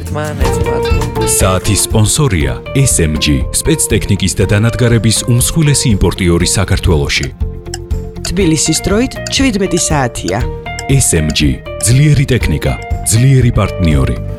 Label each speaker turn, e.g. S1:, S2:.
S1: საათის სპონსორია SMG, სპეცტექნიკის და დანადგარების უმსხვილესი იმპორტიორი საქართველოში.
S2: თბილისის დროით 17 საათია.
S1: SMG, ძლიერი ტექნიკა, ძლიერი პარტნიორი.